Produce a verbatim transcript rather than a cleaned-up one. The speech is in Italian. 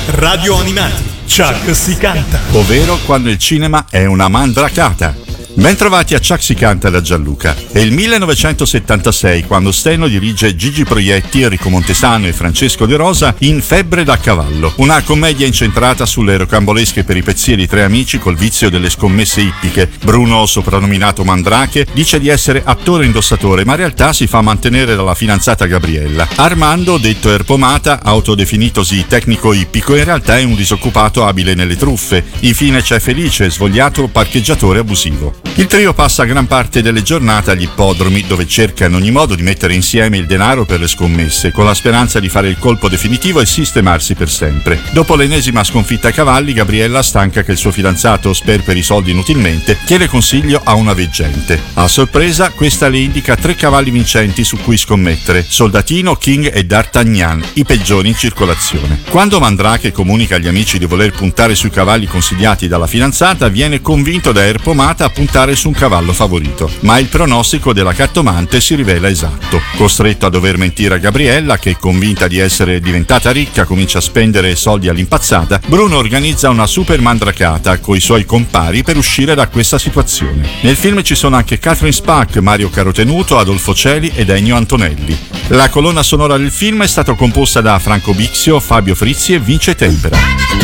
Radio Animati, Chuck si canta. Ovvero quando il cinema è una mandracata. Bentrovati a Chuck si canta da Gianluca. È il millenovecentosettantasei quando Steno dirige Gigi Proietti, Enrico Montesano e Francesco De Rosa in Febbre da cavallo, una commedia incentrata sulle rocambolesche peripezie di tre amici col vizio delle scommesse ippiche. Bruno, soprannominato Mandrake, dice di essere attore indossatore, ma in realtà si fa mantenere dalla fidanzata Gabriella. Armando, detto Erpomata, autodefinitosi tecnico ippico, in realtà è un disoccupato abile nelle truffe. Infine c'è Felice, svogliato parcheggiatore abusivo. Il trio passa gran parte delle giornate agli ippodromi, dove cerca in ogni modo di mettere insieme il denaro per le scommesse, con la speranza di fare il colpo definitivo e sistemarsi per sempre. Dopo l'ennesima sconfitta ai cavalli, Gabriella, stanca che il suo fidanzato sperperi i soldi inutilmente, chiede consiglio a una veggente. A sorpresa, questa le indica tre cavalli vincenti su cui scommettere: Soldatino, King e D'Artagnan, i peggiori in circolazione. Quando Mandrake comunica agli amici di voler puntare sui cavalli consigliati dalla fidanzata, viene convinto da Erpomata a puntare su un cavallo favorito, ma il pronostico della cartomante si rivela esatto. Costretto a dover mentire a Gabriella, che convinta di essere diventata ricca comincia a spendere soldi all'impazzata, Bruno organizza una super mandracata coi suoi compari per uscire da questa situazione. Nel film ci sono anche Catherine Spack, Mario Carotenuto, Adolfo Celi ed Ennio Antonelli. La colonna sonora del film è stata composta da Franco Bixio, Fabio Frizzi e Vince Tempera.